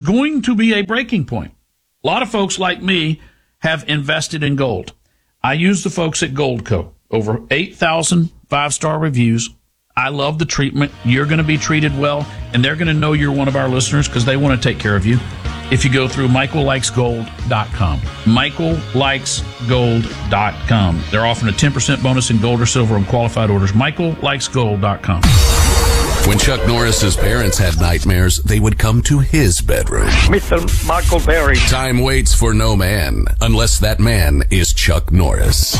going to be a breaking point. A lot of folks like me have invested in gold. I use the folks at Goldco. Over 8,000 5-star reviews. I love the treatment. You're going to be treated well, and they're going to know you're one of our listeners because they want to take care of you. If you go through michaellikesgold.com. michaellikesgold.com. They're offering a 10% bonus in gold or silver on qualified orders. michaellikesgold.com. When Chuck Norris's parents had nightmares, they would come to his bedroom. Mr. Michael Berry. Time waits for no man, unless that man is Chuck Norris.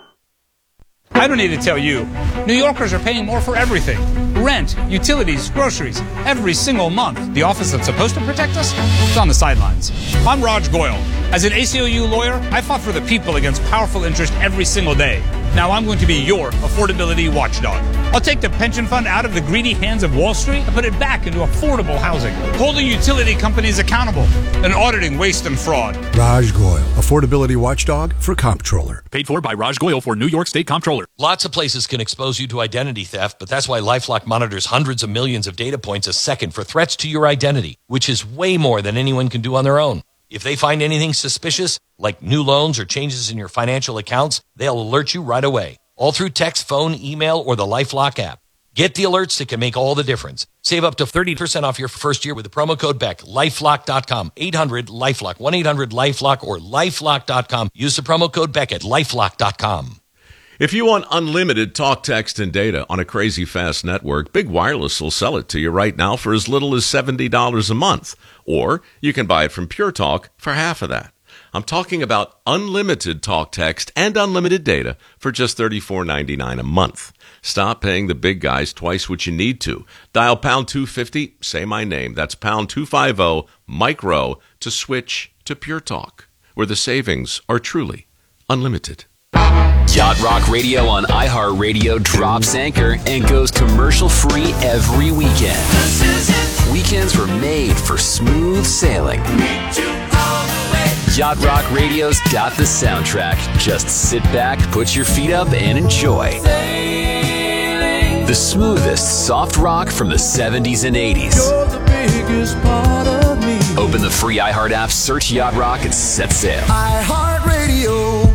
I don't need to tell you, New Yorkers are paying more for everything. Rent, utilities, groceries, every single month. The office that's supposed to protect us is on the sidelines. I'm Raj Goyal. As an ACLU lawyer, I fought for the people against powerful interest every single day. Now I'm going to be your affordability watchdog. I'll take the pension fund out of the greedy hands of Wall Street and put it back into affordable housing, holding utility companies accountable and auditing waste and fraud. Raj Goyal, affordability watchdog for Comptroller. Paid for by Raj Goyal for New York State Comptroller. Lots of places can expose you to identity theft, but that's why LifeLock monitors hundreds of millions of data points a second for threats to your identity, which is way more than anyone can do on their own. If they find anything suspicious, like new loans or changes in your financial accounts, they'll alert you right away. All through text, phone, email, or the LifeLock app. Get the alerts that can make all the difference. Save up to 30% off your first year with the promo code BECK. LifeLock.com. 800-LifeLock. 1-800-LifeLock or LifeLock.com. Use the promo code BECK at LifeLock.com. If you want unlimited talk, text, and data on a crazy fast network, Big Wireless will sell it to you right now for as little as $70 a month. Or you can buy it from Pure Talk for half of that. I'm talking about unlimited talk, text, and unlimited data for just $34.99 a month. Stop paying the big guys twice what you need to. Dial pound 250, say my name. That's pound 250, micro, to switch to Pure Talk, where the savings are truly unlimited. Yacht Rock Radio on iHeartRadio drops anchor and goes commercial-free every weekend. Weekends were made for smooth sailing. Yacht Rock Radio's got the soundtrack. Just sit back, put your feet up, and enjoy. The smoothest soft rock from the 70s and 80s. Open the free iHeart app, search Yacht Rock, and set sail. iHeartRadio.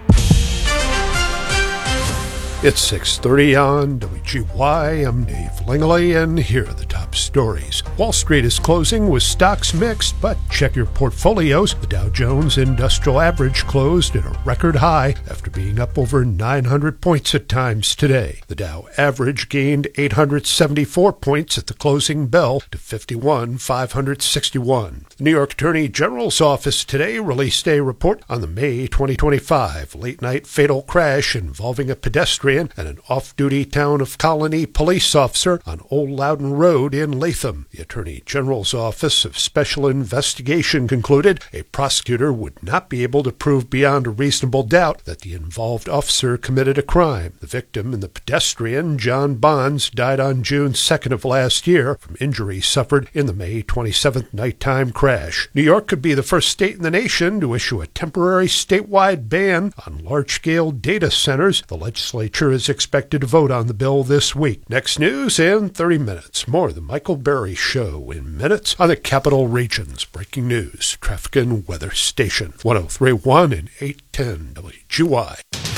It's 6:30 on WGY. I'm Dave Langley, and here are the top stories. Wall Street is closing with stocks mixed, but check your portfolios. The Dow Jones Industrial Average closed at a record high after being up over 900 points at times today. The Dow Average gained 874 points at the closing bell to 51,561. The New York Attorney General's office today released a report on the May 2025 late-night fatal crash involving a pedestrian and an off-duty Town of Colony police officer on Old Loudon Road in Latham. The Attorney General's Office of Special Investigation concluded a prosecutor would not be able to prove beyond a reasonable doubt that the involved officer committed a crime. The victim and the pedestrian, John Bonds, died on June 2nd of last year from injuries suffered in the May 27th nighttime crash. New York could be the first state in the nation to issue a temporary statewide ban on large-scale data centers. The legislature is expected to vote on the bill this week. Next news in 30 minutes. More of the Michael Berry Show in minutes on the Capital Region's breaking news, traffic and weather station. 103.1 and 810 WGY.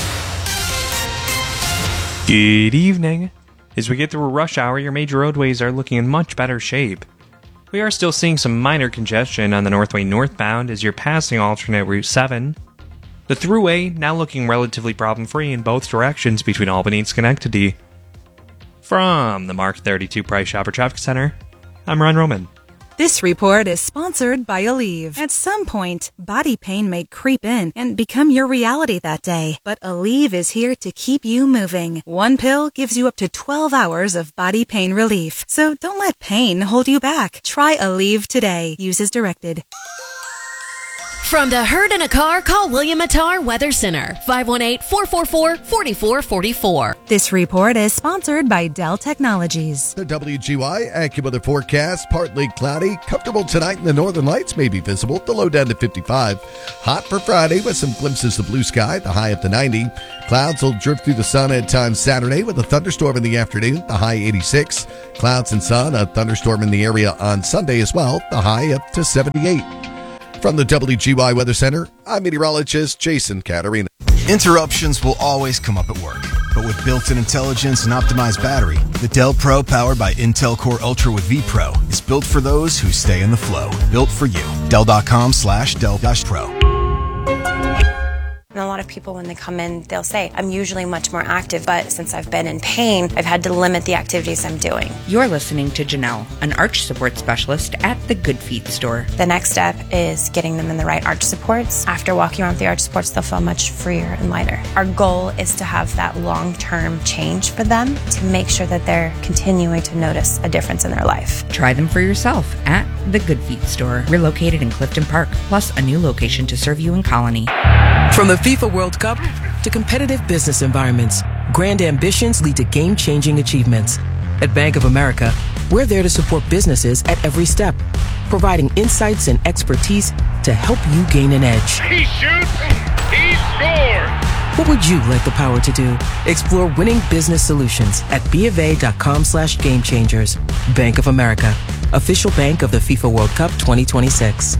Good evening. As we get through rush hour, your major roadways are looking in much better shape. We are still seeing some minor congestion on the Northway northbound as you're passing alternate Route 7. The Thruway now looking relatively problem-free in both directions between Albany and Schenectady. From the Mark 32 Price Chopper Traffic Center, I'm Ron Roman. This report is sponsored by Aleve. At some point, body pain may creep in and become your reality that day. But Aleve is here to keep you moving. One pill gives you up to 12 hours of body pain relief. So don't let pain hold you back. Try Aleve today. Use as directed. From the herd in a car, call William Attar Weather Center, 518-444-4444. This report is sponsored by Dell Technologies. The WGY AccuWeather forecast, partly cloudy, comfortable tonight in the northern lights may be visible, the low down to 55. Hot for Friday with some glimpses of blue sky, the high up to 90. Clouds will drift through the sun at times Saturday with a thunderstorm in the afternoon, the high 86. Clouds and sun, a thunderstorm in the area on Sunday as well, the high up to 78. From the WGY Weather Center, I'm meteorologist Jason Caterina. Interruptions will always come up at work, but with built-in intelligence and optimized battery, the Dell Pro powered by Intel Core Ultra with vPro is built for those who stay in the flow. Built for you. Dell.com/Dell-Pro. And a lot of people, when they come in, they'll say, I'm usually much more active, but since I've been in pain, I've had to limit the activities I'm doing. You're listening to Janelle, an arch support specialist at the Good Feet store. The next step is getting them in the right arch supports. After walking around the arch supports, they'll feel much freer and lighter. Our goal is to have that long-term change for them to make sure that they're continuing to notice a difference in their life. Try them for yourself at the Good Feet store. We're located in Clifton Park, plus a new location to serve you in Colony. From the FIFA World Cup to competitive business environments, grand ambitions lead to game-changing achievements. At Bank of America, we're there to support businesses at every step, providing insights and expertise to help you gain an edge. He shoots, he scores! What would you like the power to do? Explore winning business solutions at BofA.com/gamechangers. Bank of America, official bank of the FIFA World Cup 2026.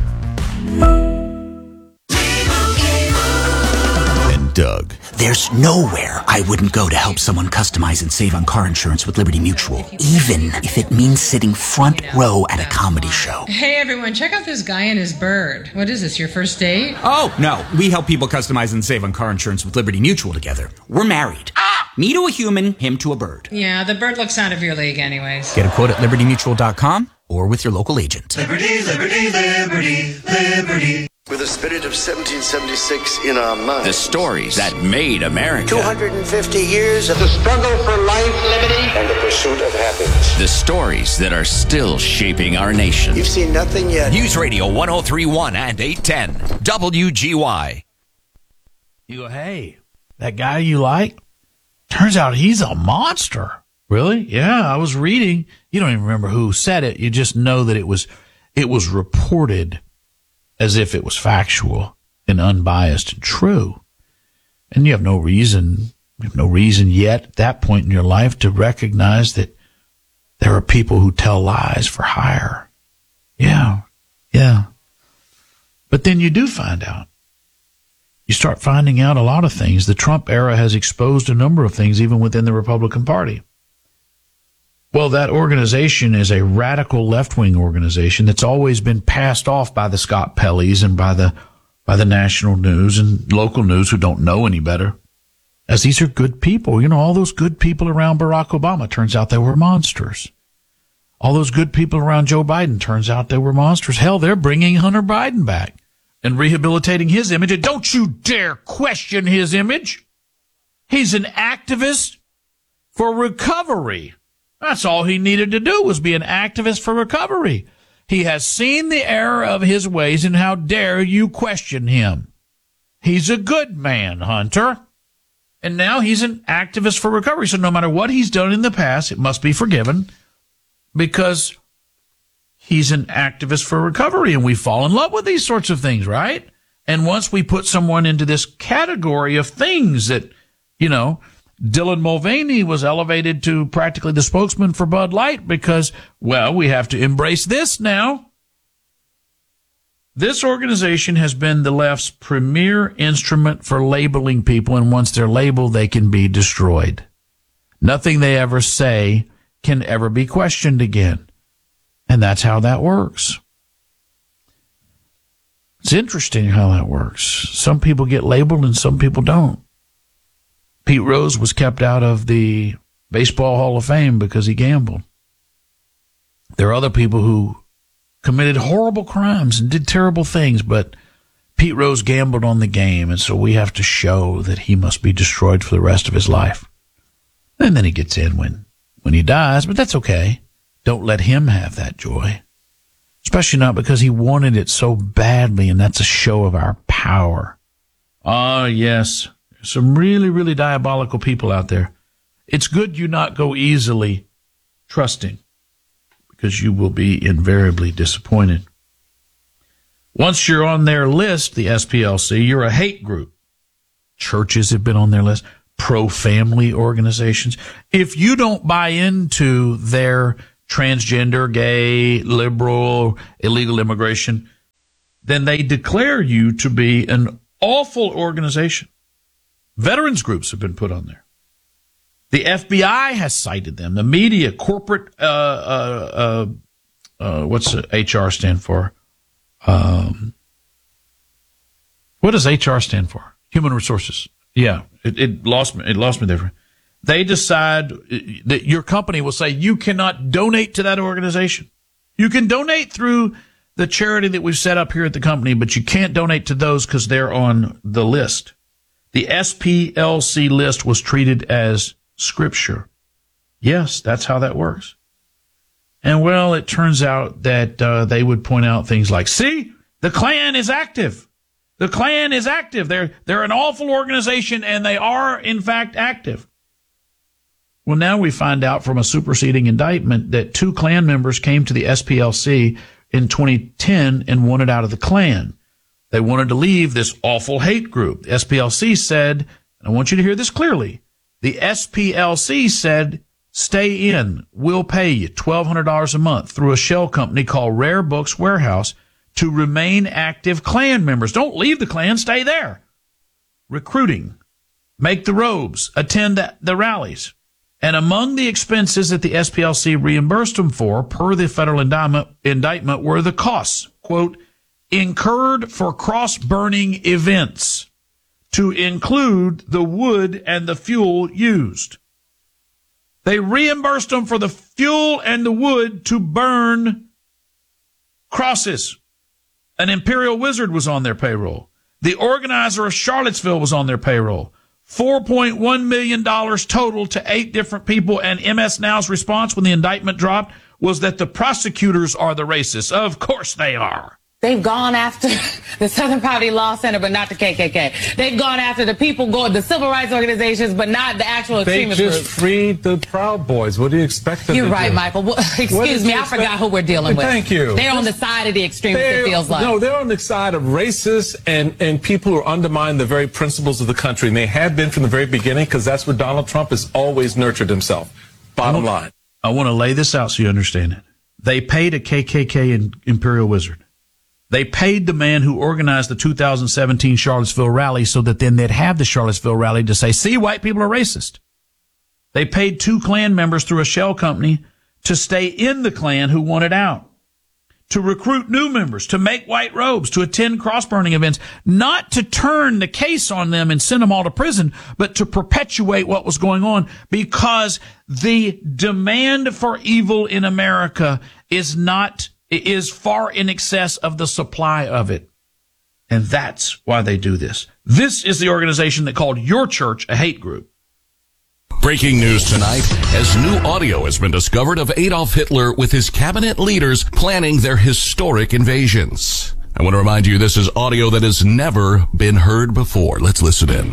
Doug. There's nowhere I wouldn't go to help someone customize and save on car insurance with Liberty Mutual, even if it means sitting front row at a comedy show. Hey everyone, check out this guy and his bird. What is this, your first date? Oh, no. We help people customize and save on car insurance with Liberty Mutual together. We're married. Me to a human, him to a bird. Yeah, the bird looks out of your league anyways. Get a quote at libertymutual.com or with your local agent. Liberty, liberty, liberty, liberty. With the spirit of 1776 in our minds. The stories that made America. 250 years of the struggle for life, liberty, and the pursuit of happiness. The stories that are still shaping our nation. You've seen nothing yet. News Radio 1031 and 810 WGY. You go, hey, that guy you like? Turns out he's a monster. Really? Yeah, I was reading. You don't even remember who said it. You just know that it was reported as if it was factual and unbiased and true. And you have no reason yet at that point in your life to recognize that there are people who tell lies for hire. Yeah. But then you do find out. You start finding out a lot of things. The Trump era has exposed a number of things even within the Republican Party. Well, that organization is a radical left-wing organization that's always been passed off by the Scott Pelley's and by the national news and local news who don't know any better, as these are good people. You know, all those good people around Barack Obama, turns out they were monsters. All those good people around Joe Biden, turns out they were monsters. Hell, they're bringing Hunter Biden back and rehabilitating his image. And don't you dare question his image. He's an activist for recovery. That's all he needed to do, was be an activist for recovery. He has seen the error of his ways, and how dare you question him? He's a good man, Hunter. And now he's an activist for recovery. So no matter what he's done in the past, it must be forgiven because he's an activist for recovery. And we fall in love with these sorts of things, right? And once we put someone into this category of things that, you know, Dylan Mulvaney was elevated to practically the spokesman for Bud Light because, well, we have to embrace this now. This organization has been the left's premier instrument for labeling people, and once they're labeled, they can be destroyed. Nothing they ever say can ever be questioned again. And that's how that works. It's interesting how that works. Some people get labeled and some people don't. Pete Rose was kept out of the Baseball Hall of Fame because he gambled. There are other people who committed horrible crimes and did terrible things, but Pete Rose gambled on the game, and so we have to show that he must be destroyed for the rest of his life. And then he gets in when he dies, but that's okay. Don't let him have that joy. Especially not because he wanted it so badly, and that's a show of our power. Ah, yes. Some really, really diabolical people out there. It's good you not go easily trusting, because you will be invariably disappointed. Once you're on their list, the SPLC, you're a hate group. Churches have been on their list, pro-family organizations. If you don't buy into their transgender, gay, liberal, illegal immigration, then they declare you to be an awful organization. Veterans groups have been put on there. The FBI has cited them. The media, corporate, what's HR stand for? What does HR stand for? Human resources. Yeah, it lost me. It lost me there. They decide that your company will say you cannot donate to that organization. You can donate through the charity that we've set up here at the company, but you can't donate to those because they're on the list. The SPLC list was treated as scripture. Yes, that's how that works. And, well, it turns out that they would point out things like, see, the Klan is active. The Klan is active. They're an awful organization, and they are, in fact, active. Well, now we find out from a superseding indictment that 2 Klan members came to the SPLC in 2010 and wanted out of the Klan. They wanted to leave this awful hate group. The SPLC said, and I want you to hear this clearly, the SPLC said, stay in. We'll pay you $1,200 a month through a shell company called Rare Books Warehouse to remain active Klan members. Don't leave the Klan. Stay there. Recruiting. Make the robes. Attend the rallies. And among the expenses that the SPLC reimbursed them for, per the federal indictment, were the costs, quote, incurred for cross-burning events, to include the wood and the fuel used. They reimbursed them for the fuel and the wood to burn crosses. An Imperial Wizard was on their payroll. The organizer of Charlottesville was on their payroll. $4.1 million total to 8 different people, and MS Now's response when the indictment dropped was that the prosecutors are the racists. Of course they are. They've gone after the Southern Poverty Law Center, but not the KKK. They've gone after the people, the civil rights organizations, but not the actual extremist groups. They just freed the Proud Boys. What do you expect them to do? You're right, Michael. Well, excuse me, I forgot who we're dealing with. Thank you. They're on the side of the extremists, it feels like. No, they're on the side of racists and people who undermine the very principles of the country. And they have been from the very beginning, because that's where Donald Trump has always nurtured himself. Bottom line. I want to lay this out so you understand it. They paid a KKK and Imperial Wizard. They paid the man who organized the 2017 Charlottesville rally so that then they'd have the Charlottesville rally to say, see, white people are racist. They paid 2 Klan members through a shell company to stay in the Klan who wanted out, to recruit new members, to make white robes, to attend cross-burning events, not to turn the case on them and send them all to prison, but to perpetuate what was going on, because the demand for evil in America is far in excess of the supply of it. And that's why they do this. This is the organization that called your church a hate group. Breaking news tonight, as new audio has been discovered of Adolf Hitler with his cabinet leaders planning their historic invasions. I want to remind you this is audio that has never been heard before. Let's listen in.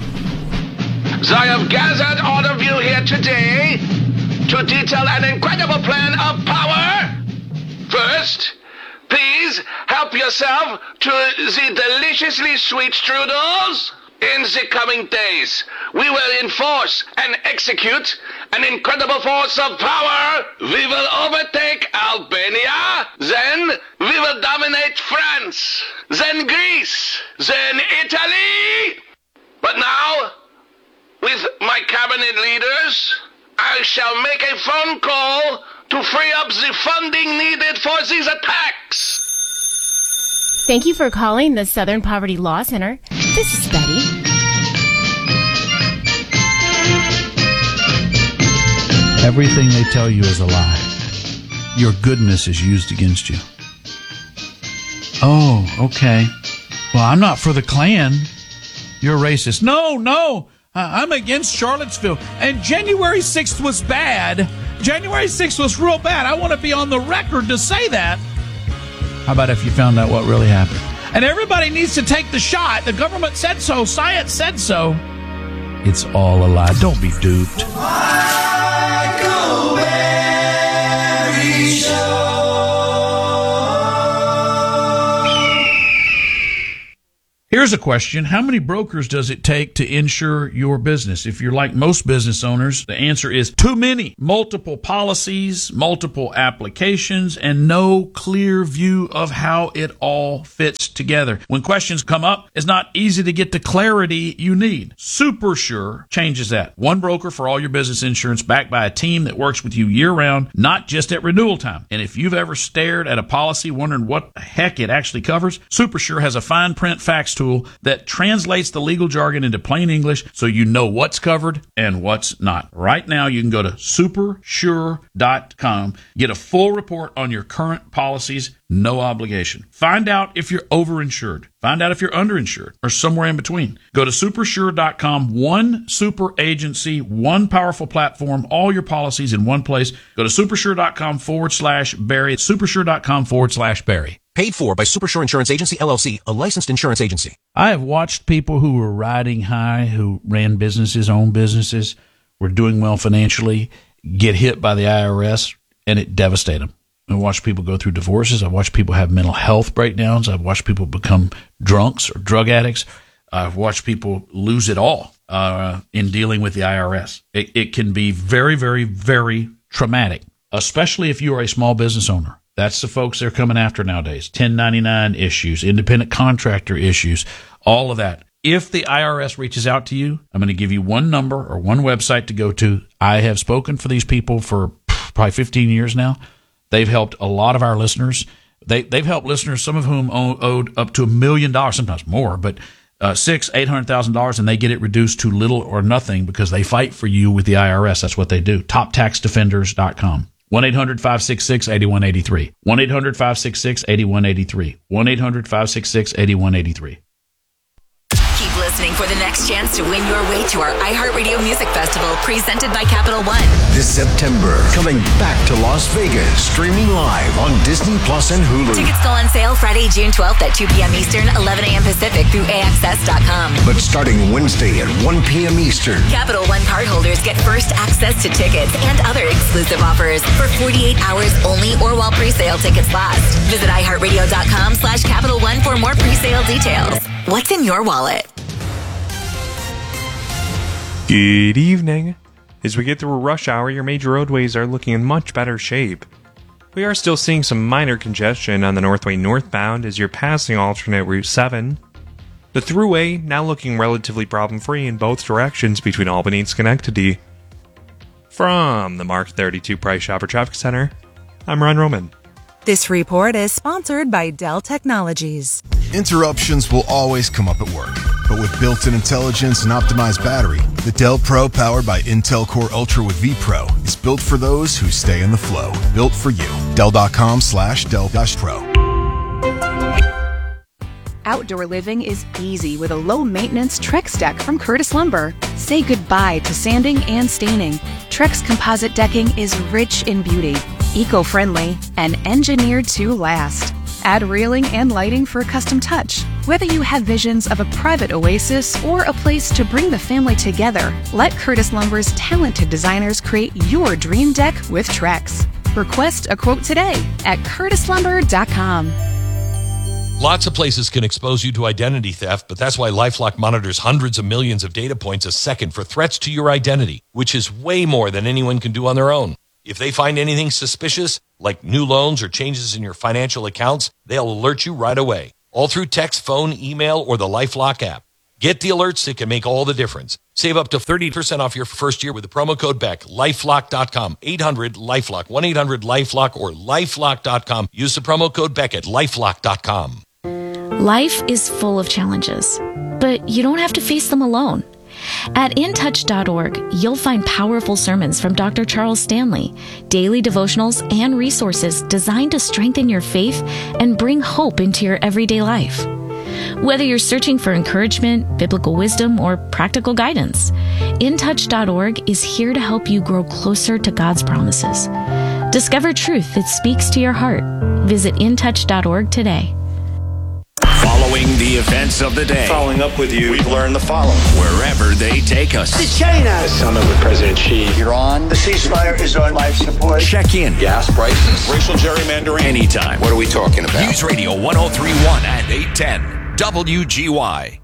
So I have gathered all of you here today to detail an incredible plan of power. First, please help yourself to the deliciously sweet strudels. In the coming days, we will enforce and execute an incredible force of power. We will overtake Albania, then we will dominate France, then Greece, then Italy. But now, with my cabinet leaders, I shall make a phone call to free up the funding needed for these attacks. Thank you for calling the Southern Poverty Law Center. This is Betty. Everything they tell you is a lie. Your goodness is used against you. Oh, okay. Well, I'm not for the Klan. You're racist. No. I'm against Charlottesville. And January 6th was bad. January 6th was real bad. I want to be on the record to say that. How about if you found out what really happened? And everybody needs to take the shot. The government said so. Science said so. It's all a lie. Don't be duped. Michael Berry Show. Here's a question. How many brokers does it take to insure your business? If you're like most business owners, the answer is too many. Multiple policies, multiple applications, and no clear view of how it all fits together. When questions come up, it's not easy to get the clarity you need. SuperSure changes that. One broker for all your business insurance, backed by a team that works with you year-round, not just at renewal time. And if you've ever stared at a policy wondering what the heck it actually covers, SuperSure has a fine print facts tool that translates the legal jargon into plain English so you know what's covered and what's not. Right now, you can go to supersure.com, get a full report on your current policies, no obligation. Find out if you're overinsured. Find out if you're underinsured or somewhere in between. Go to supersure.com, one super agency, one powerful platform, all your policies in one place. Go to supersure.com/Barry. Supersure.com/Barry. Paid for by Supersure Insurance Agency, LLC, a licensed insurance agency. I have watched people who were riding high, who ran businesses, owned businesses, were doing well financially, get hit by the IRS, and it devastated them. I've watched people go through divorces. I've watched people have mental health breakdowns. I've watched people become drunks or drug addicts. I've watched people lose it all in dealing with the IRS. It can be very, very, very traumatic, especially if you are a small business owner. That's the folks they're coming after nowadays. 1099 issues, independent contractor issues, all of that. If the IRS reaches out to you, I'm going to give you one number or one website to go to. I have spoken for these people for probably 15 years now. They've helped a lot of our listeners. They've helped listeners, some of whom owed up to $1 million, sometimes more, but $600,000-$800,000, and they get it reduced to little or nothing because they fight for you with the IRS. That's what they do. TopTaxDefenders.com. 1-800-566-8183. 1-800-566-8183. 1-800-566-8183. Keep listening for the next chance to win your way to our iHeartRadio Music Festival presented by Capital One. This September, coming back to Las Vegas, streaming live on Disney Plus and Hulu. Tickets go on sale Friday, June 12th at 2 p.m. Eastern, 11 a.m. Pacific through AXS.com. But starting Wednesday at 1 p.m. Eastern, Capital One cardholders get first access to tickets and other exclusive offers for 48 hours only or while pre-sale tickets last. Visit iHeartRadio.com/Capital One for more pre-sale details. What's in your wallet? Good evening. As we get through rush hour, your major roadways are looking in much better shape. We are still seeing some minor congestion on the Northway northbound as you're passing alternate Route 7. The Thruway now looking relatively problem-free in both directions between Albany and Schenectady. From the Mark 32 Price Shopper Traffic Center, I'm Ron Roman. This report is sponsored by Dell Technologies. Interruptions will always come up at work. But with built-in intelligence and optimized battery, the Dell Pro powered by Intel Core Ultra with vPro is built for those who stay in the flow. Built for you. Dell.com/Dell-Pro. Outdoor living is easy with a low-maintenance Trex deck from Curtis Lumber. Say goodbye to sanding and staining. Trex composite decking is rich in beauty, eco-friendly, and engineered to last. Add railing and lighting for a custom touch. Whether you have visions of a private oasis or a place to bring the family together, let Curtis Lumber's talented designers create your dream deck with Trex. Request a quote today at curtislumber.com. Lots of places can expose you to identity theft, but that's why LifeLock monitors hundreds of millions of data points a second for threats to your identity, which is way more than anyone can do on their own. If they find anything suspicious, like new loans or changes in your financial accounts, they'll alert you right away, all through text, phone, email, or the LifeLock app. Get the alerts that can make all the difference. Save up to 30% off your first year with the promo code BECK. LifeLock.com. 800-LifeLock. 1-800-LifeLock or LifeLock.com. Use the promo code BECK at LifeLock.com. Life is full of challenges, but you don't have to face them alone. At intouch.org, you'll find powerful sermons from Dr. Charles Stanley, daily devotionals, and resources designed to strengthen your faith and bring hope into your everyday life. Whether you're searching for encouragement, biblical wisdom, or practical guidance, intouch.org is here to help you grow closer to God's promises. Discover truth that speaks to your heart Visit intouch.org today. Following the events of the day. Following up with you, we've learned the following. Wherever they take us. To China. The summit with President Xi. You're on. The ceasefire is on life support. Check in. Gas prices. Racial gerrymandering. Anytime. What are we talking about? News Radio 1031 and 810. WGY.